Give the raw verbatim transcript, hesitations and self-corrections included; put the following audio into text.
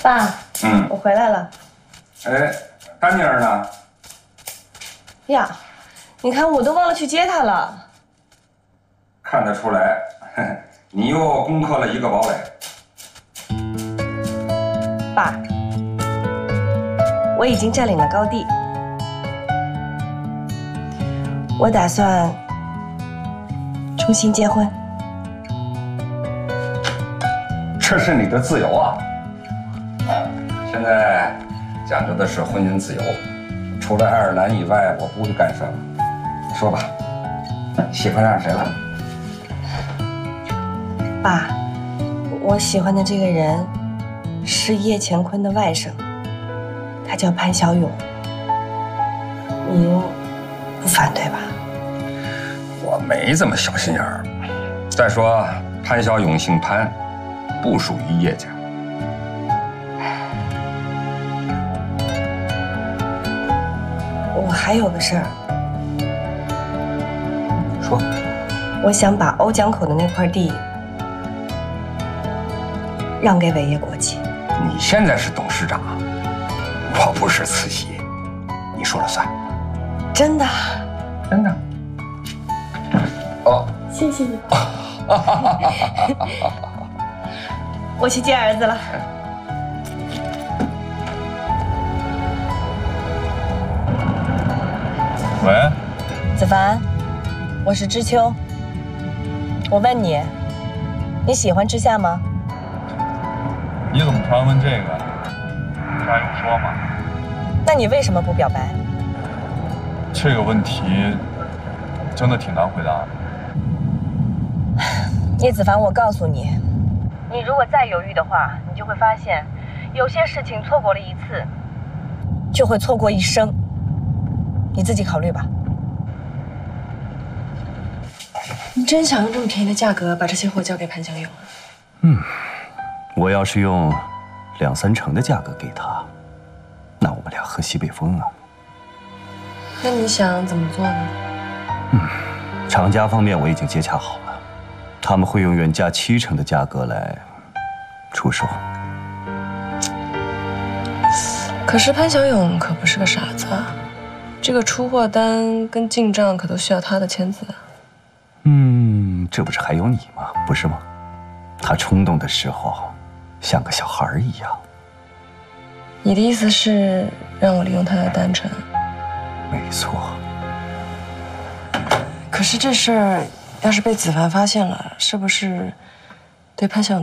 爸， 嗯， 我回来了。 哎，丹妮儿呢？ 呀，你看我都忘了去接她了。 看得出来，呵呵你又攻克了一个堡垒。 爸，我已经占领了高地，我打算重新结婚。 这是你的自由啊！现在讲究的是婚姻自由，除了爱尔兰以外，我不会干涉了。说吧，喜欢上谁了？ 爸，我喜欢的这个人是叶乾坤的外甥，他叫潘小勇。您不反对吧？ 我没这么小心眼儿。再说，潘小勇姓潘，不属于叶家。 我还有个事儿， 说， 我想把瓯江口的那块地让给伟业国际。 你现在是董事长，我不是慈禧，你说了算。 真的？ 真的。哦， 谢谢你。我去接儿子了。 喂， 子凡，我是知秋。我问你，你喜欢知夏吗？ 你怎么突然问这个？这还用说吗？ 那你为什么不表白？ 这个问题真的挺难回答的。 叶子凡，我告诉你，你如果再犹豫的话，你就会发现，有些事情错过了一次，就会错过一生。你自己考虑吧。 你真想用这么便宜的价格把这些货交给潘小勇啊？ 嗯，我要是用两三成的价格给他，那我们俩喝西北风啊。 那你想怎么做呢？ 嗯，厂家方面我已经接洽好了，他们会用原价七成的价格来出售。 可是潘小勇可不是个傻子啊，这个出货单跟进账可都需要他的签字啊。 嗯，这不是还有你吗？不是吗？他冲动的时候像个小孩一样。 你的意思是让我利用他的单纯？ 没错。 可是这事儿要是被子凡发现了，是不是对潘小勇